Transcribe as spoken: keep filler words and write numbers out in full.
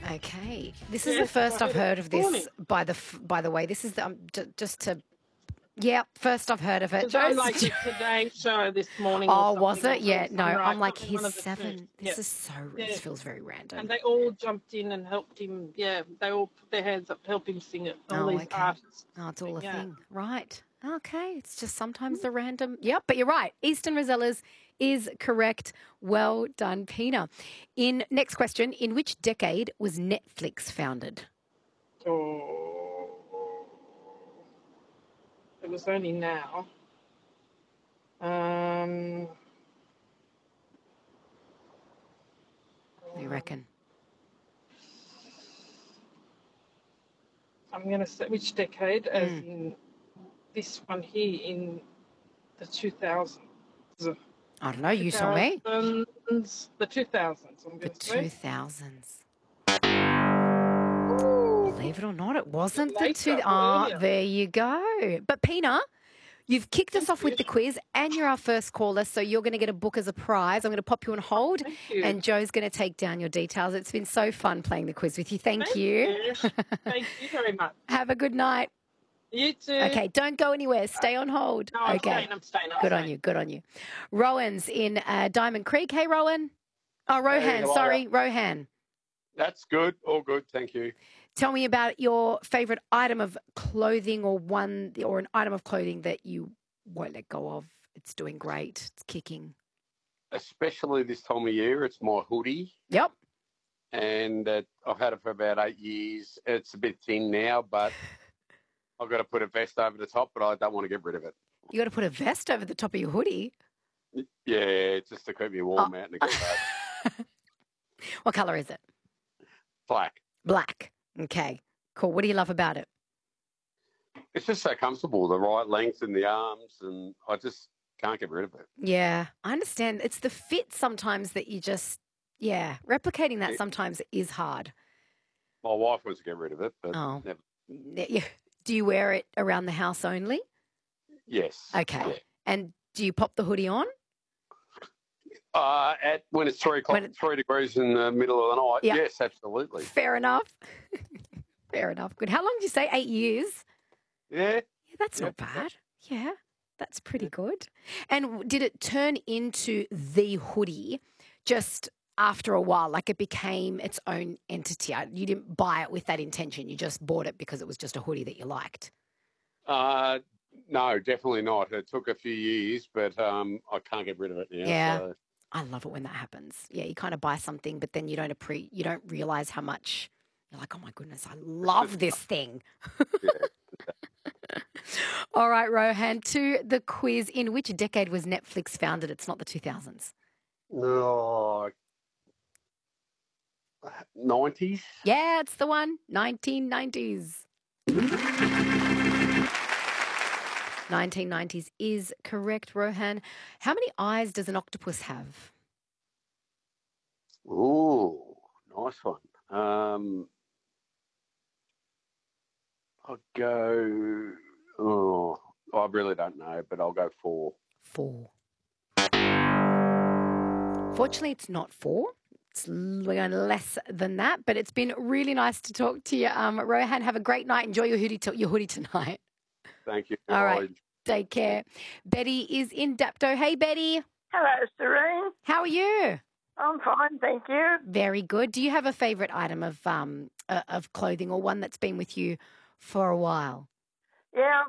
Okay. This is the Yes, first I I've heard heard it of this morning. this, by the f- by the way. This is the, um, j- just to, yeah, first I've heard of it. Because I'm Just- like the Today Show this morning or oh, something. was or it? Yeah, no, Sunrise, I'm like, something, one he's of the two. seven. Yeah. This is so, Yeah. this feels very random. And they all jumped in and helped him. Yeah, they all put their hands up to help him sing it. All Oh, these okay. artists. Oh, it's all a Yeah. thing. Right. Okay. It's just sometimes the random. Yep, but you're right. Eastern Rosellas is correct. Well done, Pina. In next question, in which decade was Netflix founded? Oh, it was only now. Um, What do you reckon? I'm going to say which decade, as Mm. in this one here in the two thousands. I don't know. You tell me. The two thousands, I'm The going to say. two thousands. Ooh, Believe it or not, it wasn't the later, two. or Ah, earlier. there you go. But Pina, you've kicked us Thank off with you. the quiz, and you're our first caller, so you're going to get a book as a prize. I'm going to pop you on hold, Thank you. and Joe's going to take down your details. It's been so fun playing the quiz with you. Thank, Thank you. you. Thank you very much. Have a good night. You too. Okay, don't go anywhere. Stay on hold. No, I'm okay. staying, I'm staying, I'm Good on staying. you. Good on you. Rowan's in uh, Diamond Creek. Hey, Rowan. Oh, Rohan. Hey, how are sorry, ya? Rohan. That's good. All good. Thank you. Tell me about your favourite item of clothing, or one, or an item of clothing that you won't let go of. It's doing great. It's kicking. Especially this time of year, it's my hoodie, Yep. and uh, I've had it for about eight years. It's a bit thin now, but I've got to put a vest over the top, but I don't want to get rid of it. You got to put a vest over the top of your hoodie. Yeah, just to keep me warm Oh. out in the cold. What colour is it? Black. Black. Okay. Cool. What do you love about it? It's just so comfortable, the right length in the arms, and I just can't get rid of it. Yeah, I understand. It's the fit sometimes that you just, yeah, replicating that Yeah. sometimes is hard. My wife wants to get rid of it, but Oh. never. Yeah. Do you wear it around the house only? Yes. Okay. Yeah. And do you pop the hoodie on? Uh, at when it's three o'clock, When it- three degrees in the middle of the night. Yeah. Yes, absolutely. Fair enough. Fair enough. Good. How long did you say? Eight years? Yeah. Yeah, that's Yeah. not bad. Yeah, that's pretty good. And w- did it turn into the hoodie just after a while? Like it became its own entity? I- You didn't buy it with that intention. You just bought it because it was just a hoodie that you liked. Uh, no, definitely not. It took a few years, but um, I can't get rid of it now. Yeah. So. I love it when that happens. Yeah, you kind of buy something, but then you don't appre- you don't realize how much you're like, oh my goodness, I love this thing. Yeah. All right, Rohan, to the quiz. In which decade was Netflix founded? It's not the two thousands. No. nineties? Yeah, it's the one. nineteen nineties. nineteen nineties is correct, Rohan. How many eyes does an octopus have? Ooh, nice one. Um, I'll go. Oh, I really don't know, but I'll go four. Four. Fortunately, it's not four. It's l- we're going less than that, but it's been really nice to talk to you. Um, Rohan, have a great night. Enjoy your hoodie, t- your hoodie tonight. Thank you. All right. I- Take care. Betty is in Dapto. Hey, Betty. Hello, Serene. How are you? I'm fine, thank you. Very good. Do you have a favourite item of um uh, of clothing, or one that's been with you for a while? Yeah,